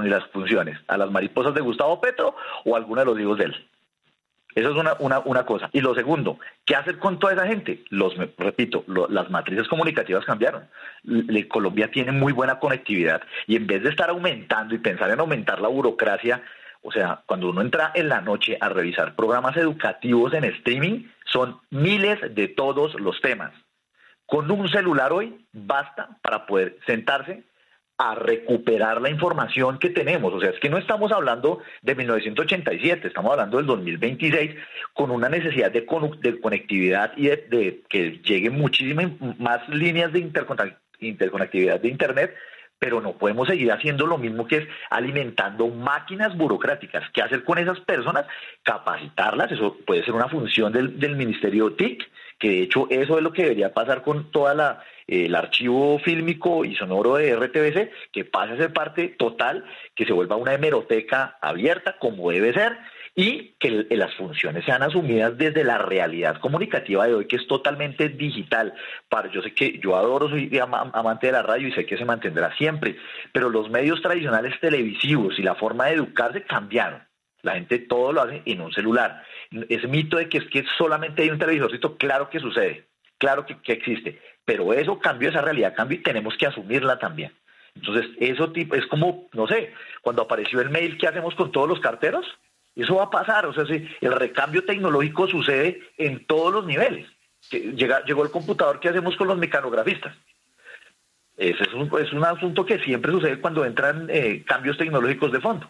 y las funciones, a las mariposas de Gustavo Petro o a alguno de los hijos de él. Eso es una cosa. Y lo segundo, ¿qué hacer con toda esa gente? Repito, las matrices comunicativas cambiaron. Colombia tiene muy buena conectividad y en vez de estar aumentando y pensar en aumentar la burocracia, o sea, cuando uno entra en la noche a revisar programas educativos en streaming, son miles de todos los temas. Con un celular hoy basta para poder sentarse a recuperar la información que tenemos. O sea, es que no estamos hablando de 1987, estamos hablando del 2026, con una necesidad de conectividad y de que lleguen muchísimas más líneas de interconectividad de Internet, pero no podemos seguir haciendo lo mismo, que es alimentando máquinas burocráticas. ¿Qué hacer con esas personas? Capacitarlas, eso puede ser una función del Ministerio TIC, que de hecho eso es lo que debería pasar con toda el archivo fílmico y sonoro de RTBC, que pase a ser parte total, que se vuelva una hemeroteca abierta como debe ser, y que las funciones sean asumidas desde la realidad comunicativa de hoy, que es totalmente digital. Yo sé que yo adoro, soy amante de la radio y sé que se mantendrá siempre, pero los medios tradicionales televisivos y la forma de educarse cambiaron. La gente todo lo hace en un celular. Ese mito de que es que solamente hay un televisorcito, claro que sucede, claro que existe, pero eso cambió, esa realidad cambió y tenemos que asumirla también. Entonces, eso es como, no sé, cuando apareció el mail, ¿qué hacemos con todos los carteros? Eso va a pasar, o sea, el recambio tecnológico sucede en todos los niveles. Llegó el computador, ¿qué hacemos con los mecanografistas? Ese es un asunto que siempre sucede cuando entran cambios tecnológicos de fondo.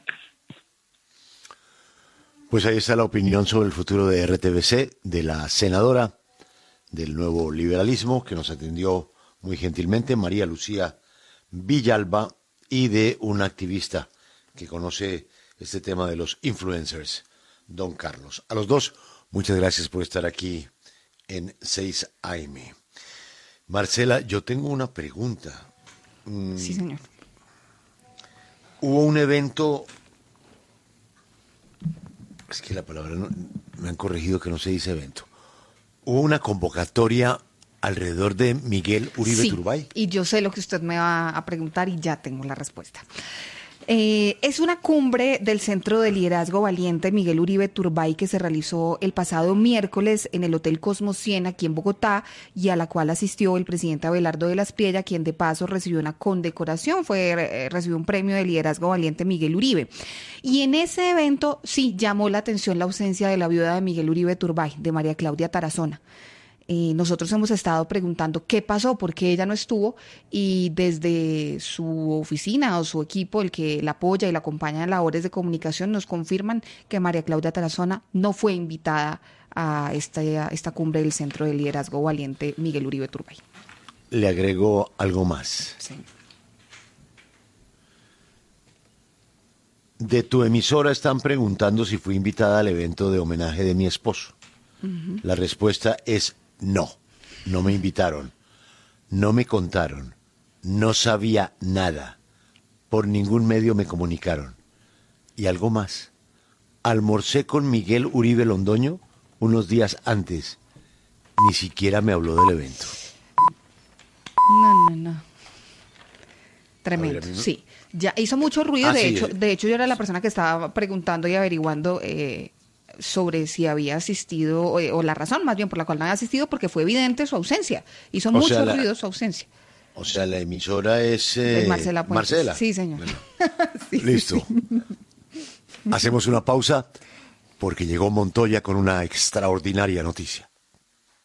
Pues ahí está la opinión sobre el futuro de RTBC, de la senadora del Nuevo Liberalismo, que nos atendió muy gentilmente, María Lucía Villalba, y de un activista que conoce este tema de los influencers, don Carlos. A los dos, muchas gracias por estar aquí en 6 AM. Marcela, yo tengo una pregunta. Sí, señor. Hubo un evento, es que la palabra, me han corregido que no se dice evento. Hubo una convocatoria alrededor de Miguel Uribe Turbay. Y yo sé lo que usted me va a preguntar y ya tengo la respuesta. Es una cumbre del Centro de Liderazgo Valiente Miguel Uribe Turbay que se realizó el pasado miércoles en el Hotel Cosmos 100 aquí en Bogotá y a la cual asistió el presidente Abelardo de las Piedras, quien de paso recibió una condecoración, recibió un premio de Liderazgo Valiente Miguel Uribe. Y en ese evento sí llamó la atención la ausencia de la viuda de Miguel Uribe Turbay, de María Claudia Tarazona. Nosotros hemos estado preguntando qué pasó, por qué ella no estuvo, y desde su oficina o su equipo, el que la apoya y la acompaña en labores de comunicación, nos confirman que María Claudia Tarazona no fue invitada a esta cumbre del Centro de Liderazgo Valiente Miguel Uribe Turbay. Le agrego algo más. Sí. De tu emisora están preguntando si fui invitada al evento de homenaje de mi esposo. Uh-huh. La respuesta es no, no me invitaron, no me contaron, no sabía nada, por ningún medio me comunicaron. Y algo más, almorcé con Miguel Uribe Londoño unos días antes, ni siquiera me habló del evento. No. Tremendo, sí. Ya hizo mucho ruido, de hecho yo era la persona que estaba preguntando y averiguando sobre si había asistido, o la razón más bien por la cual no había asistido, porque fue evidente su ausencia. Hizo mucho ruido su ausencia. O sea, la emisora es Marcela Puentes. Marcela. Sí, señor. Bueno, sí, listo. Sí. Hacemos una pausa porque llegó Montoya con una extraordinaria noticia.